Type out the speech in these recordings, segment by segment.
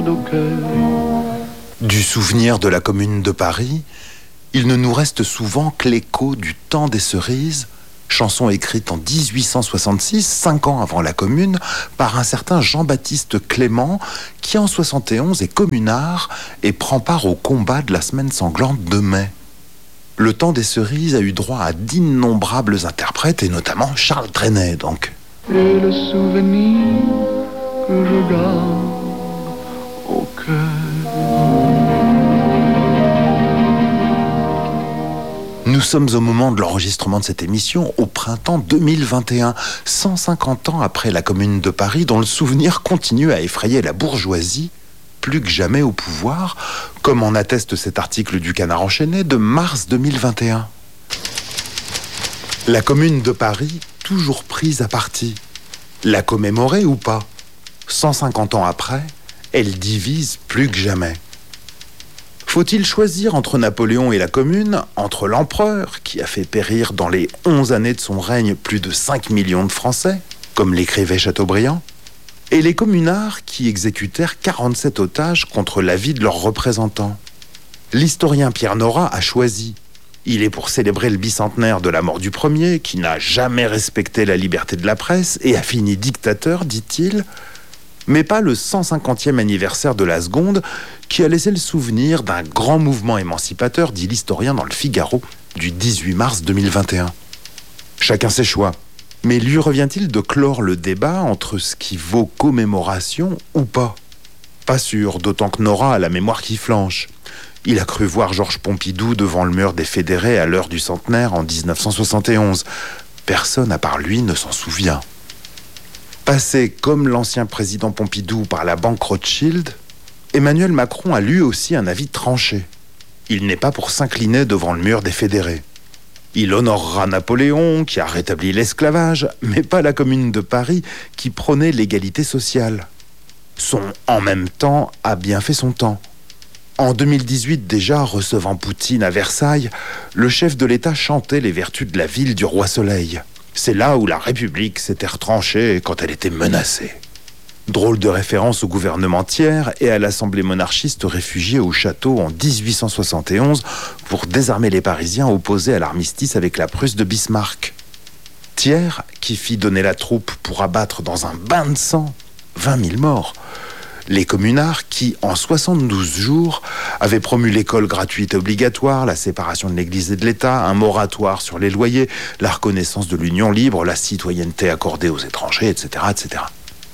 Du souvenir de la Commune de Paris, il ne nous reste souvent que l'écho du Temps des Cerises, chanson écrite en 1866, 5 ans avant la Commune, par un certain Jean-Baptiste Clément, qui en 71 est communard et prend part au combat de la semaine sanglante de mai. Le Temps des Cerises a eu droit à d'innombrables interprètes, et notamment Charles Trenet, donc. Et le souvenir que je garde au cœur. Nous sommes au moment de l'enregistrement de cette émission, au printemps 2021, 150 ans après la Commune de Paris, dont le souvenir continue à effrayer la bourgeoisie, plus que jamais au pouvoir, comme en atteste cet article du Canard enchaîné de mars 2021. La Commune de Paris, toujours prise à partie. La commémorer ou pas ? 150 ans après, elle divise plus que jamais. Faut-il choisir entre Napoléon et la Commune, entre l'empereur, qui a fait périr dans les 11 années de son règne plus de 5 millions de Français, comme l'écrivait Chateaubriand, et les communards qui exécutèrent 47 otages contre l'avis de leurs représentants? L'historien Pierre Nora a choisi. Il est pour célébrer le bicentenaire de la mort du premier, qui n'a jamais respecté la liberté de la presse et a fini dictateur, dit-il, mais pas le 150e anniversaire de la seconde, qui a laissé le souvenir d'un grand mouvement émancipateur, dit l'historien dans le Figaro, du 18 mars 2021. Chacun ses choix. Mais lui revient-il de clore le débat entre ce qui vaut commémoration ou pas? Pas sûr, d'autant que Nora a la mémoire qui flanche. Il a cru voir Georges Pompidou devant le mur des Fédérés à l'heure du centenaire en 1971. Personne à part lui ne s'en souvient. Passé comme l'ancien président Pompidou par la banque Rothschild, Emmanuel Macron a lui aussi un avis tranché. Il n'est pas pour s'incliner devant le mur des Fédérés. Il honorera Napoléon, qui a rétabli l'esclavage, mais pas la Commune de Paris, qui prônait l'égalité sociale. Son « en même temps » a bien fait son temps. En 2018 déjà, recevant Poutine à Versailles, le chef de l'État chantait les vertus de la ville du roi Soleil. C'est là où la République s'était retranchée quand elle était menacée. Drôle de référence au gouvernement Thiers et à l'Assemblée monarchiste réfugiée au château en 1871 pour désarmer les Parisiens opposés à l'armistice avec la Prusse de Bismarck. Thiers, qui fit donner la troupe pour abattre dans un bain de sang 20 000 morts. Les communards qui, en 72 jours, avaient promu l'école gratuite et obligatoire, la séparation de l'Église et de l'État, un moratoire sur les loyers, la reconnaissance de l'union libre, la citoyenneté accordée aux étrangers, etc., etc.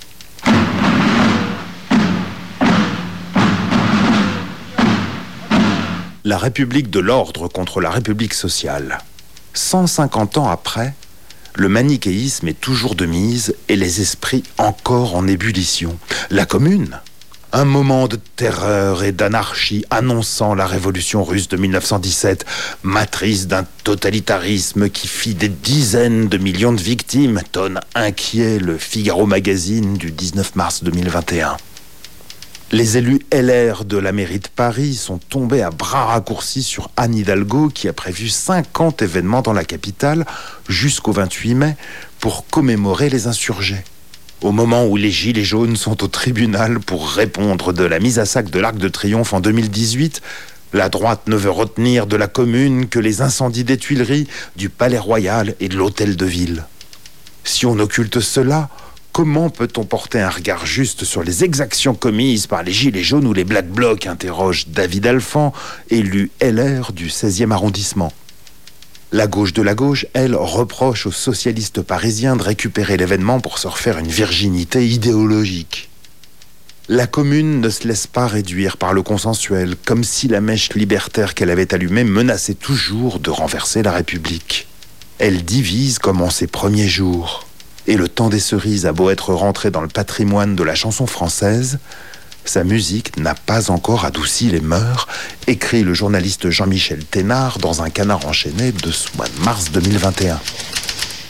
La République de l'ordre contre la République sociale. 150 ans après, le manichéisme est toujours de mise et les esprits encore en ébullition. La Commune, un moment de terreur et d'anarchie annonçant la révolution russe de 1917, matrice d'un totalitarisme qui fit des dizaines de millions de victimes, tonne inquiet le Figaro Magazine du 19 mars 2021. Les élus LR de la mairie de Paris sont tombés à bras raccourcis sur Anne Hidalgo qui a prévu 50 événements dans la capitale jusqu'au 28 mai pour commémorer les insurgés. Au moment où les Gilets jaunes sont au tribunal pour répondre de la mise à sac de l'Arc de Triomphe en 2018, la droite ne veut retenir de la Commune que les incendies des Tuileries, du Palais Royal et de l'Hôtel de Ville. Si on occulte cela, comment peut-on porter un regard juste sur les exactions commises par les Gilets jaunes ou les Black Blocs, interroge David Alphand, élu LR du 16e arrondissement. La gauche de la gauche, elle, reproche aux socialistes parisiens de récupérer l'événement pour se refaire une virginité idéologique. La Commune ne se laisse pas réduire par le consensuel, comme si la mèche libertaire qu'elle avait allumée menaçait toujours de renverser la République. Elle divise comme en ses premiers jours. Et le Temps des Cerises a beau être rentré dans le patrimoine de la chanson française, sa musique n'a pas encore adouci les mœurs, écrit le journaliste Jean-Michel Thénard dans un Canard enchaîné de ce mois de mars 2021.